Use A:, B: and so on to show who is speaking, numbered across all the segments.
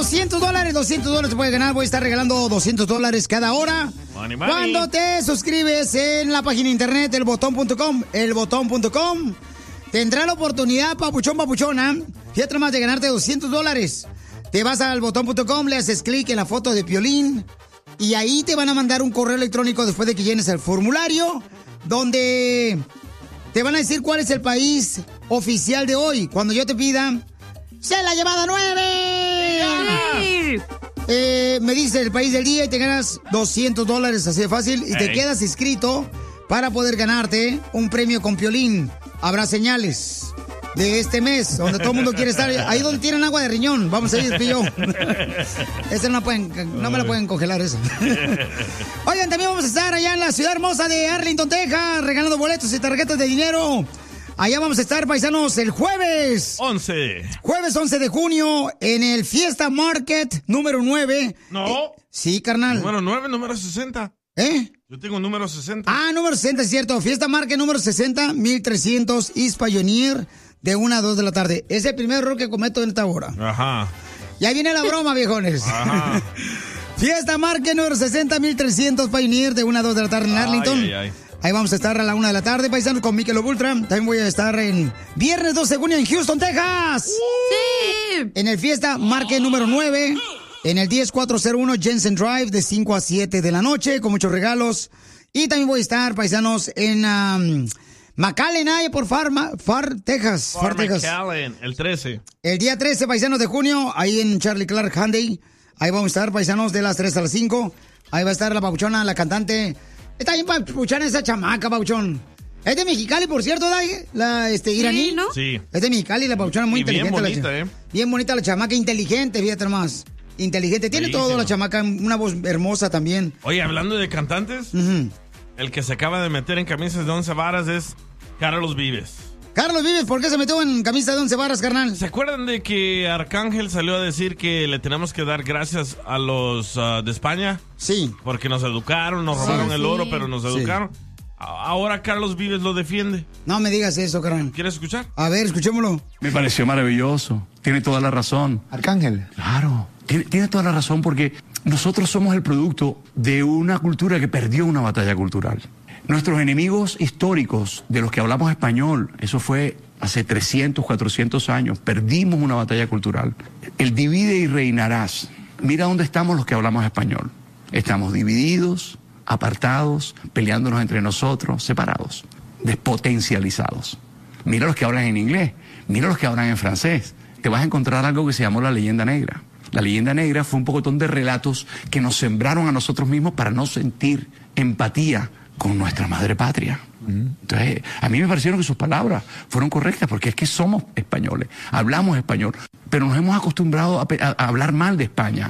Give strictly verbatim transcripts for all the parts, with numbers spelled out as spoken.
A: doscientos dólares, doscientos dólares te puede ganar. Voy a estar regalando doscientos dólares cada hora.
B: Money, money.
A: Cuando te suscribes en la página de internet elbotón punto com, elbotón punto com, tendrá la oportunidad, papuchón, papuchona, fíjate más de ganarte doscientos dólares. Te vas al botón punto com, le haces clic en la foto de Piolín y ahí te van a mandar un correo electrónico después de que llenes el formulario, donde te van a decir cuál es el país oficial de hoy. Cuando yo te pida, ¡se la llevada nueve! Eh, me dice el país del día y te ganas doscientos dólares, así de fácil, y te
B: Hey.
A: quedas inscrito para poder ganarte un premio con Piolín. Habrá señales de este mes, donde todo el mundo quiere estar. Ahí donde tienen agua de riñón. Vamos a ir, pillo. Esa no, pueden, no me la pueden congelar, esa. Oigan, también vamos a estar allá en la ciudad hermosa de Arlington, Texas, regalando boletos y tarjetas de dinero. Allá vamos a estar, paisanos, el jueves.
B: once.
A: Jueves once de junio, en el Fiesta Market número nueve.
B: No.
A: Eh, sí, carnal.
B: Número nueve, número sesenta.
A: ¿Eh?
B: Yo tengo número sesenta.
A: Ah, número sesenta, es cierto. Fiesta Market número sesenta, mil trescientos East Pioneer, de una a dos de la tarde. Es el primer error que cometo en esta hora.
B: Ajá.
A: Ya viene la broma, viejones.
B: Ajá.
A: Fiesta Market número sesenta, mil trescientos Pioneer, de una a dos de la tarde en Arlington.
B: Ay, ay, ay.
A: Ahí vamos a estar a la una de la tarde, paisanos, con Michelob Ultra. También voy a estar en viernes doce de junio en Houston, Texas.
C: Sí.
A: En el Fiesta Market número nueve, en el diez cuatrocientos uno Jensen Drive, de cinco a siete de la noche, con muchos regalos. Y también voy a estar, paisanos, en um, McAllen, ahí por Far, Far Texas. Far,
B: Far
A: Texas.
B: McAllen, el trece.
A: El día trece, paisanos de junio, ahí en Charlie Clark Hyundai. Ahí vamos a estar, paisanos, de las tres a las cinco. Ahí va a estar la papuchona, la cantante. Está bien papuchona esa chamaca, papuchón. Es de Mexicali, por cierto, ¿da? La este, iraní.
C: Sí, ¿no?
B: Sí.
A: Es de Mexicali, la papuchona muy
B: Y bien
A: inteligente.
B: bonita,
A: la cha-
B: ¿eh?
A: Bien bonita la chamaca, inteligente, fíjate más. Inteligente. Tiene
B: Bellísima.
A: todo la chamaca, una voz hermosa también.
B: Oye, hablando de cantantes,
A: Ujú.
B: el que se acaba de meter en camisas de once varas es Carlos Vives.
A: Carlos Vives, ¿por qué se metió en camisa de once varas, carnal?
B: ¿Se acuerdan de que Arcángel salió a decir que le tenemos que dar gracias a los ah, de España?
A: Sí.
B: Porque nos educaron, nos robaron
C: Sí.
B: el oro, pero nos
A: Sí.
B: educaron. A- Ahora Carlos Vives lo defiende.
A: No me digas eso, carnal.
B: ¿Quieres escuchar?
A: A ver, escuchémoslo.
D: Me pareció maravilloso. Tiene toda la razón.
E: Arcángel.
D: Claro, tiene, tiene toda la razón porque nosotros somos el producto de una cultura que perdió una batalla cultural. Nuestros enemigos históricos, de los que hablamos español, eso fue hace trescientos, cuatrocientos años, perdimos una batalla cultural. El divide y reinarás. Mira dónde estamos los que hablamos español. Estamos divididos, apartados, peleándonos entre nosotros, separados, despotencializados. Mira los que hablan en inglés, mira los que hablan en francés. Te vas a encontrar algo que se llamó la leyenda negra. La leyenda negra fue un pocotón de relatos que nos sembraron a nosotros mismos para no sentir empatía con nuestra madre patria. Entonces, a mí me parecieron que sus palabras fueron correctas, porque es que somos españoles, hablamos español, pero nos hemos acostumbrado a, pe- a- a hablar mal de España.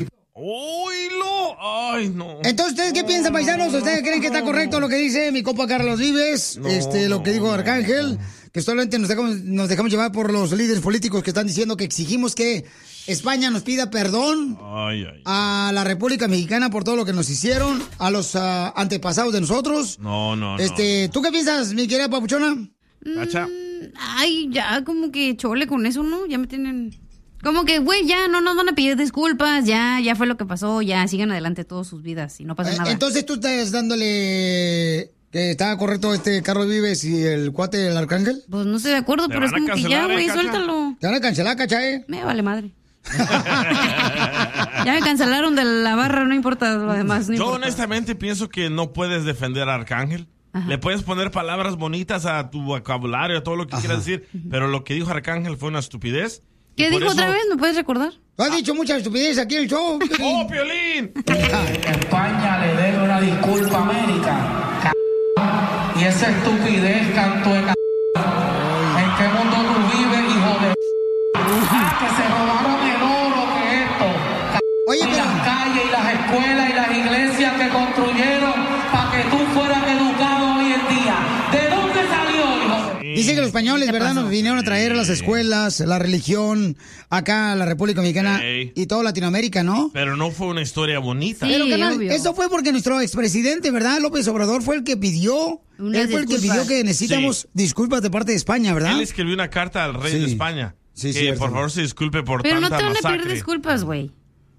B: ¡Oílo! ¡Ay, no!
A: Entonces, ¿ustedes qué piensan, paisanos? ¿Ustedes creen que está correcto lo que dice mi compa Carlos Vives?
B: No,
A: este, lo que dijo
B: no,
A: Arcángel, que solamente nos dejamos, nos dejamos llevar por los líderes políticos que están diciendo que exigimos que España nos pida perdón
B: Ay, ay.
A: a la República Mexicana por todo lo que nos hicieron, a los ah, antepasados de nosotros.
B: No, no, no.
A: Este, ¿tú qué piensas, mi querida papuchona?
B: Cacha.
C: Ay, ya como que chole con eso, ¿no? Ya me tienen... Como que, güey, ya no nos van a pedir disculpas, ya, ya fue lo que pasó, ya sigan adelante todas sus vidas y no pasa
A: Eh,
C: nada.
A: Entonces tú estás dándole que estaba correcto este Carlos Vives y el cuate del Arcángel.
C: Pues no estoy de acuerdo,
B: Te
C: pero es
B: van a
C: como que ya,
B: cancelar, ¿eh,
C: güey,
B: Cacha?
C: suéltalo.
A: Te van a cancelar, ¿cachai? eh?
C: Me vale madre. Ya me cancelaron de la barra, no importa lo demás. No
B: Yo
C: importa.
B: honestamente pienso que no puedes defender a Arcángel.
C: Ajá.
B: Le puedes poner palabras bonitas a tu vocabulario, a todo lo que quieras decir, pero lo que dijo Arcángel fue una estupidez.
C: ¿Qué
B: Y por
C: dijo
B: eso-
C: otra vez? ¿Me puedes recordar?
A: Tú has dicho muchas estupideces aquí en el show.
B: ¡Oh, Piolín!
F: España le debe una disculpa a América. C- Y esa estupidez, canto de c... ¿En qué mundo tú vives, hijo de... Ah, que se robaron el oro, que esto. C-
A: Oye,
F: y
A: pero-
F: las calles y las escuelas y las iglesias que construyeron para que tú fueras educado hoy en día. ¿De dónde salió, hijo de...
A: Dice que los españoles, ¿verdad? Nos vinieron a traer las escuelas, la religión, acá a la República Mexicana
B: Ey.
A: y toda Latinoamérica, ¿no?
B: Pero no fue una historia bonita.
C: Sí.
A: Pero, carnal,
C: obvio.
A: eso fue porque nuestro expresidente, ¿verdad? López Obrador fue el que pidió,
C: Unas
A: él fue el que
C: disculpas.
A: pidió que necesitamos
B: Sí.
A: disculpas de parte de España, ¿verdad?
B: Él escribió una carta al rey
A: Sí.
B: de España.
A: Sí,
B: que
A: cierto.
B: por favor se disculpe por
C: Pero no
B: tanta
C: te van a
B: masacre.
C: pedir disculpas, güey.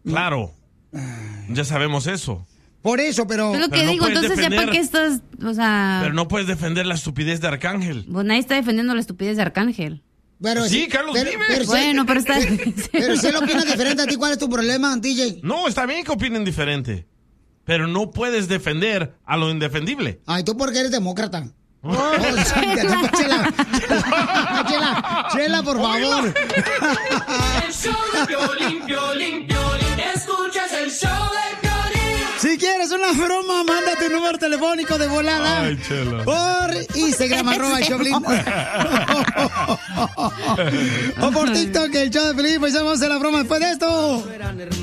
B: Claro. Ya sabemos eso.
A: Por eso, pero...
C: Es lo que
B: Pero no
C: digo,
B: puedes
C: entonces
B: defender-
C: sepa que estás, o sea...
B: Pero no puedes defender la estupidez de Arcángel.
C: Pues nadie está defendiendo la estupidez de Arcángel.
A: pero
B: Sí, Carlos
A: pero,
B: Vives.
A: pero si-
C: Bueno, pero está...
A: Pero si él opina diferente a ti, ¿cuál es tu problema, D J?
B: No, está bien que opinen diferente. Pero no puedes defender a lo indefendible.
A: Ay, tú porque eres demócrata. Oh, chela, chela, chela, chela, por favor.
E: El show de Piolín, Piolín, Piolín. Escuchas el show de Piolín.
A: Si quieres una broma, manda tu número telefónico de volada.
B: Ay, chela.
A: Por Instagram, arroba el Choplin. O por TikTok, el show de Piolín. Pues vamos a hacer la broma después de esto.